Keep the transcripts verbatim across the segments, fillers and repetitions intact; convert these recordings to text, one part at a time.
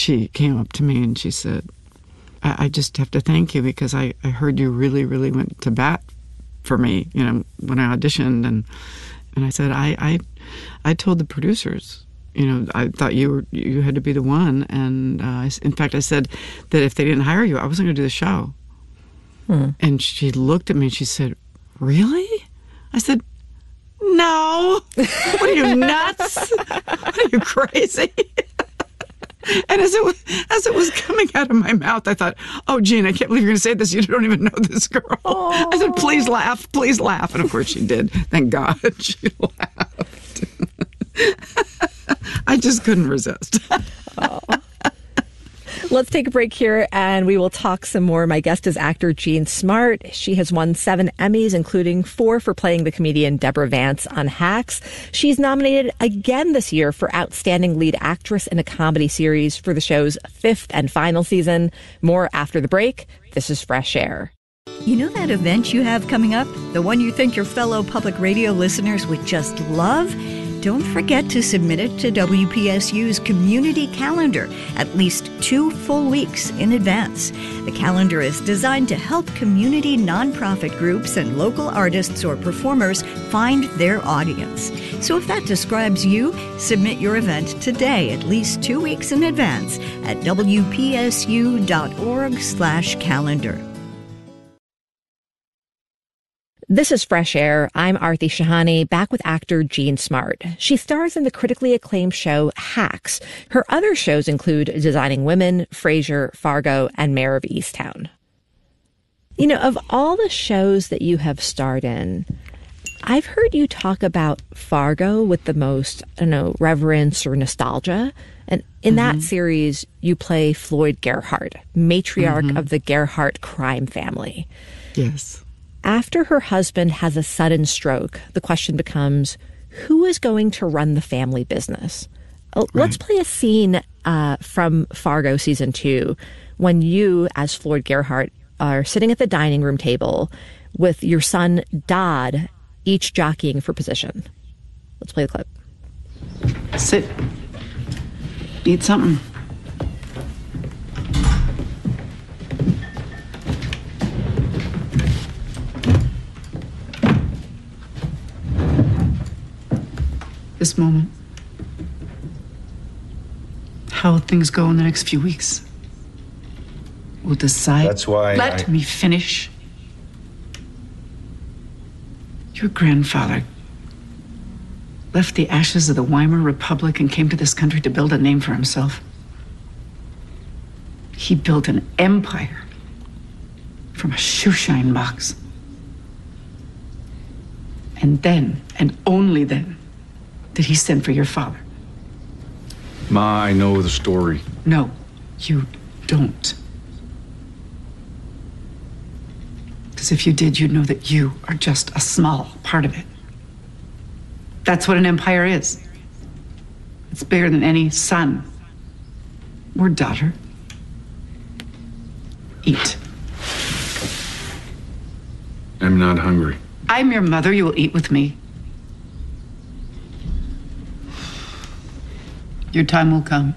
she came up to me and she said, I, I just have to thank you because I, I heard you really, really went to bat for me, you know, when I auditioned. And, and I said, I, I, I told the producers, you know, I thought you were, you had to be the one. And uh, I, in fact, I said that if they didn't hire you, I wasn't going to do the show. Hmm. And she looked at me and she said, really? I said, no. What are you, nuts? What are you, crazy? And as it was, as it was coming out of my mouth, I thought, oh, Jean, I can't believe you're going to say this. You don't even know this girl. Aww. I said, please laugh, please laugh. And of course she did. Thank God she laughed. I just couldn't resist. Oh. Let's take a break here and we will talk some more. My guest is actor Jean Smart. She has won seven Emmys, including four for playing the comedian Deborah Vance on Hacks. She's nominated again this year for Outstanding Lead Actress in a Comedy Series for the show's fifth and final season. More after the break. This is Fresh Air. You know that event you have coming up? The one you think your fellow public radio listeners would just love? Don't forget to submit it to W P S U's community calendar at least two full weeks in advance. The calendar is designed to help community nonprofit groups and local artists or performers find their audience. So if that describes you, submit your event today at least two weeks in advance at W P S U dot org slash calendar. This is Fresh Air. I'm Aarti Shahani, back with actor Jean Smart. She stars in the critically acclaimed show Hacks. Her other shows include Designing Women, Frasier, Fargo, and Mayor of Easttown. You know, of all the shows that you have starred in, I've heard you talk about Fargo with the most, I don't know, reverence or nostalgia. And in mm-hmm. that series, you play Floyd Gerhardt, matriarch mm-hmm. of the Gerhardt crime family. Yes. After her husband has a sudden stroke, the question becomes, who is going to run the family business? Right. Let's play a scene uh, from Fargo season two when you, as Floyd Gerhardt, are sitting at the dining room table with your son, Dodd, each jockeying for position. Let's play the clip. Sit. Eat something. This moment, how things go in the next few weeks, will decide. That's why Let I... me finish. Your grandfather left the ashes of the Weimar Republic and came to this country to build a name for himself. He built an empire from a shoeshine box. And then, and only then, did he send for your father? Ma, I know the story. No, you don't. Because if you did, you'd know that you are just a small part of it. That's what an empire is. It's bigger than any son or daughter. Eat. I'm not hungry. I'm your mother. You will eat with me. Your time will come.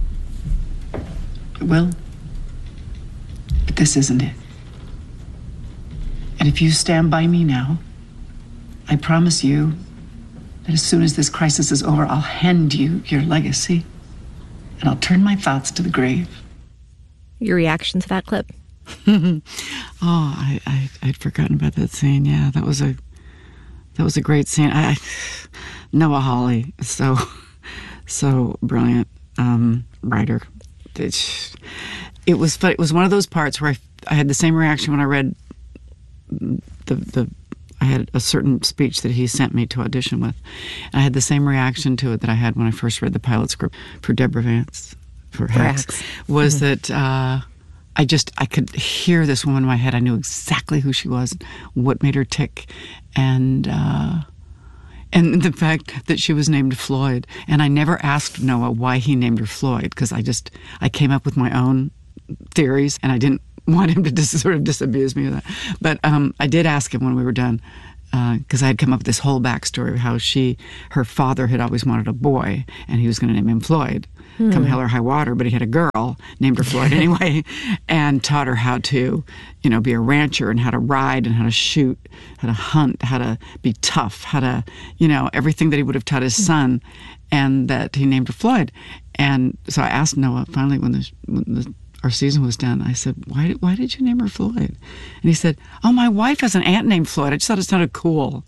It will. But this isn't it. And if you stand by me now, I promise you that as soon as this crisis is over, I'll hand you your legacy, and I'll turn my thoughts to the grave. Your reaction to that clip? oh, I, I I'd forgotten about that scene. Yeah, that was a that was a great scene. I, I Noah Hawley, so so brilliant um, writer. It, it was it was one of those parts where I, I had the same reaction when I read the the. I had a certain speech that he sent me to audition with. And I had the same reaction to it that I had when I first read the pilot script for Deborah Vance for Hacks. Hacks. Was mm-hmm. that uh, I just, I could hear this woman in my head. I knew exactly who she was, what made her tick, and uh, and the fact that she was named Floyd. And I never asked Noah why he named her Floyd, because I just, I came up with my own theories, and I didn't want him to dis- sort of disabuse me of that. But um, I did ask him when we were done, because uh, I had come up with this whole backstory of how she, her father had always wanted a boy, and he was going to name him Floyd, hmm. come hell or high water, but he had a girl, named her Floyd anyway, and taught her how to, you know, be a rancher and how to ride and how to shoot, how to hunt, how to be tough, how to, you know, everything that he would have taught his son, and that he named her Floyd. And so I asked Noah finally when the, when the our season was done, I said, why did, why did you name her Floyd? And he said, oh, my wife has an aunt named Floyd. I just thought it sounded cool.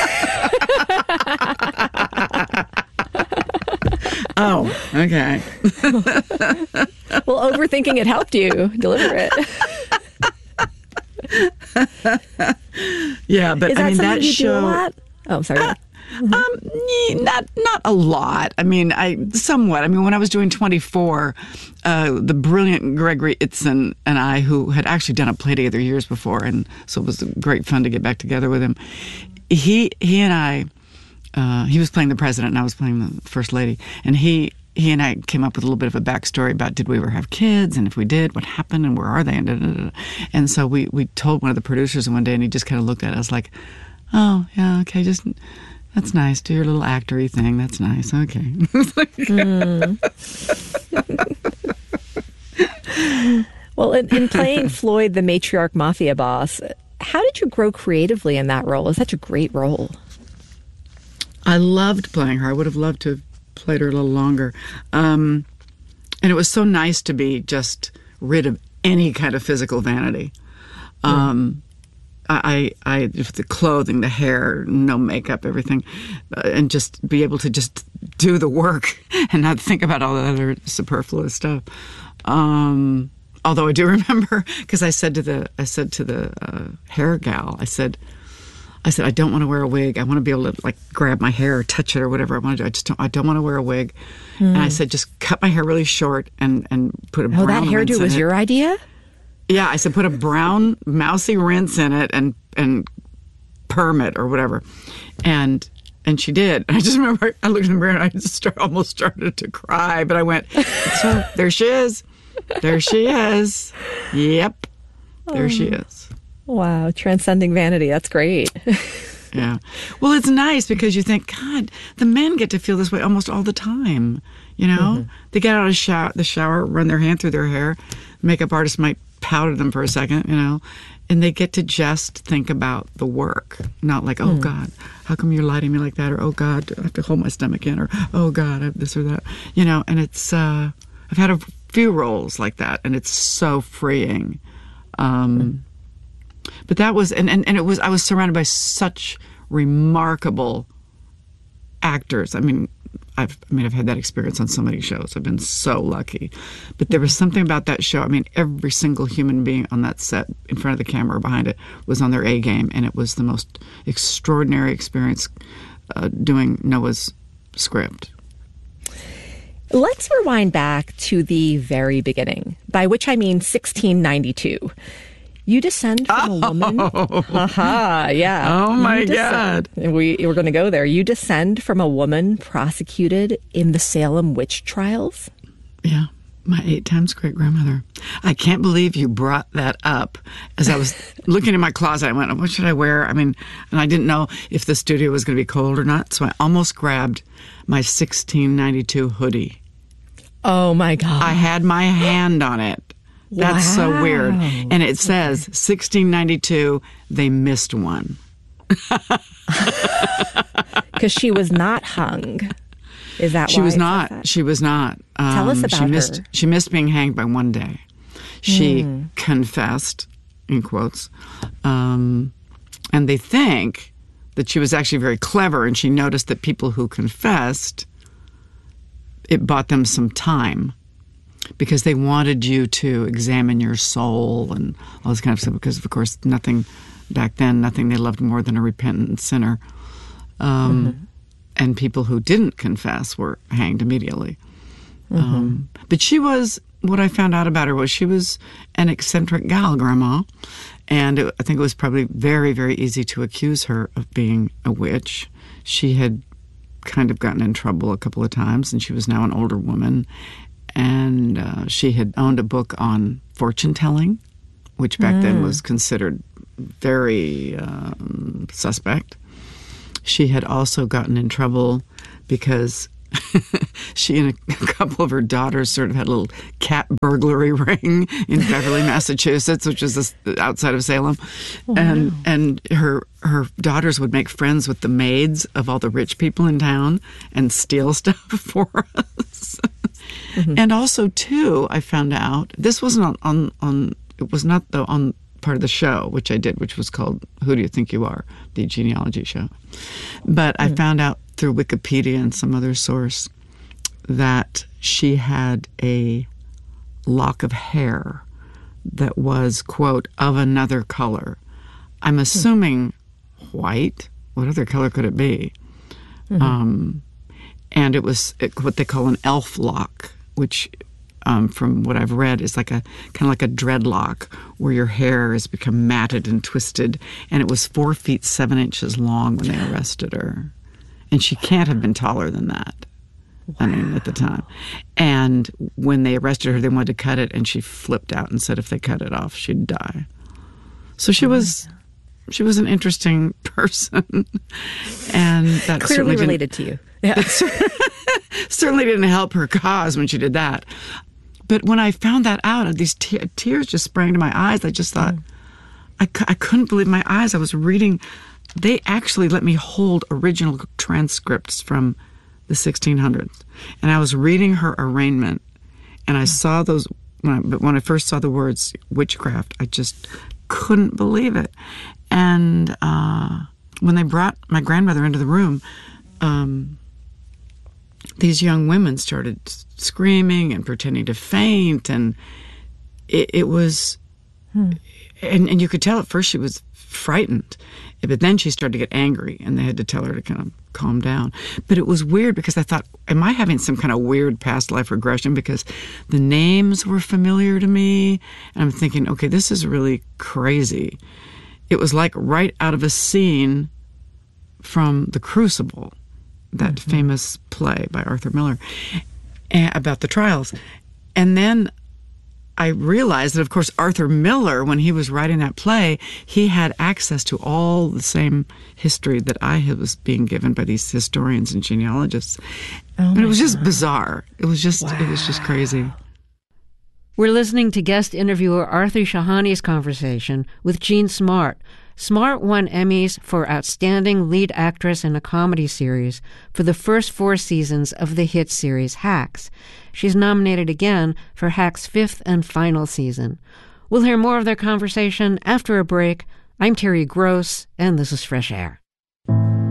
Oh, okay. Well, overthinking it helped you deliver it. Yeah, but Is that I mean, something that you show. do a lot? Oh, sorry. Uh, Mm-hmm. Um, not not a lot. I mean, I somewhat. I mean, when I was doing twenty-four, uh, the brilliant Gregory Itzin and I, who had actually done a play together years before, and so it was great fun to get back together with him. He he and I, uh, he was playing the president, and I was playing the first lady, and he. He and I came up with a little bit of a backstory about did we ever have kids, and if we did, what happened, and where are they, and da, da, da. And so we we told one of the producers one day, and he just kind of looked at us like, oh yeah, okay, just. That's nice. Do your little actor-y thing. That's nice. Okay. mm. Well, in, in playing Floyd, the matriarch mafia boss, how did you grow creatively in that role? It's such a great role. I loved playing her. I would have loved to have played her a little longer. Um, and it was so nice to be just rid of any kind of physical vanity. Um, mm. I, I, the clothing, the hair, no makeup, everything, uh, and just be able to just do the work and not think about all the other superfluous stuff. Um, although I do remember, because I said to the, I said to the uh, hair gal, I said, I said, I don't want to wear a wig. I want to be able to like grab my hair or touch it or whatever I want to do. I just don't, I don't want to wear a wig. Mm. And I said, just cut my hair really short and, and put a oh, brown that hairdo was it. your idea? Yeah, I said put a brown mousy rinse in it and and perm it or whatever, and and she did. I just remember I looked in the mirror and I just start, almost started to cry, but I went, so there she is, there she is, yep, there oh. she is. Wow, transcending vanity. That's great. Yeah, well, it's nice because you think, God, the men get to feel this way almost all the time. You know, mm-hmm. they get out of shower, the shower, run their hand through their hair. Makeup artist might powder them for a second, you know, and they get to just think about the work, not like, oh, mm. God, how come you're lighting me like that? Or, oh, God, I have to hold my stomach in? Or, oh, God, I have this or that. You know, and it's, uh, I've had a few roles like that, and it's so freeing. Um, mm. But that was, and, and, and it was, I was surrounded by such remarkable actors. I mean, I've, I mean, I've had that experience on so many shows. I've been so lucky. But there was something about that show. I mean, every single human being on that set, in front of the camera or behind it, was on their A game. And it was the most extraordinary experience uh, doing Noah's script. Let's rewind back to the very beginning, by which I mean sixteen ninety-two. You descend from a woman. Oh. Aha, yeah. Oh, my God. We, we're going to go there. You descend from a woman prosecuted in the Salem witch trials. Yeah, my eight times great grandmother. I can't believe you brought that up. As I was looking in my closet, I went, what should I wear? I mean, and I didn't know if the studio was going to be cold or not. So I almost grabbed my sixteen ninety-two hoodie. Oh, my God. I had my hand on it. That's wow. so weird. And it says sixteen ninety-two, they missed one. Because she was not hung. Is that she why was not? That? She was not. Um, Tell us about she missed, her. She missed being hanged by one day. She mm. confessed, in quotes, um, and they think that she was actually very clever, and she noticed that people who confessed, it bought them some time. Because they wanted you to examine your soul and all this kind of stuff. Because, of course, nothing back then, nothing they loved more than a repentant sinner. Um, mm-hmm. And people who didn't confess were hanged immediately. Mm-hmm. Um, but she was, what I found out about her was she was an eccentric gal, Grandma. And it, I think it was probably very, very easy to accuse her of being a witch. She had kind of gotten in trouble a couple of times, and she was now an older woman. And uh, she had owned a book on fortune telling, which back mm. then was considered very um, suspect. She had also gotten in trouble because she and a couple of her daughters sort of had a little cat burglary ring in Beverly, Massachusetts, which is this, outside of Salem. Wow. And and her her daughters would make friends with the maids of all the rich people in town and steal stuff for us. Mm-hmm. And also, too, I found out, this wasn't on, on, on it was not the, on part of the show, which I did, which was called Who Do You Think You Are? The genealogy show. But mm-hmm. I found out through Wikipedia and some other source that she had a lock of hair that was, quote, of another color. I'm assuming mm-hmm. white. What other color could it be? Mm-hmm. Um, and it was what they call an elf lock, which, um, from what I've read, is like a kind of like a dreadlock where your hair has become matted and twisted. And it was four feet seven inches long when they arrested her. And she can't have been taller than that. Wow. I mean, at the time. And when they arrested her, they wanted to cut it, and she flipped out and said if they cut it off, she'd die. So she oh was, she was an interesting person, and that clearly certainly related to you. Yeah, certainly didn't help her cause when she did that. But when I found that out, these te- tears just sprang to my eyes. I just thought, mm. I, cu- I couldn't believe my eyes. I was reading. They actually let me hold original transcripts from the sixteen hundreds. And I was reading her arraignment, and I saw those, when I, but when I first saw the words witchcraft, I just couldn't believe it. And uh, when they brought my grandmother into the room, um, these young women started screaming and pretending to faint, and it, it was, hmm. and, and you could tell at first she was frightened. But then she started to get angry, and they had to tell her to kind of calm down. But it was weird because I thought, am I having some kind of weird past life regression? Because the names were familiar to me. And I'm thinking, okay, this is really crazy. It was like right out of a scene from The Crucible, that mm-hmm. famous play by Arthur Miller about the trials. And then I realized that, of course, Arthur Miller, when he was writing that play, he had access to all the same history that I was being given by these historians and genealogists. Oh and it was just God. bizarre. It was just, wow. it was just crazy. We're listening to guest interviewer Aarti Shahani's conversation with Jean Smart. Smart won Emmys for Outstanding Lead Actress in a Comedy Series for the first four seasons of the hit series Hacks. She's nominated again for Hacks' fifth and final season. We'll hear more of their conversation after a break. I'm Terry Gross, and this is Fresh Air.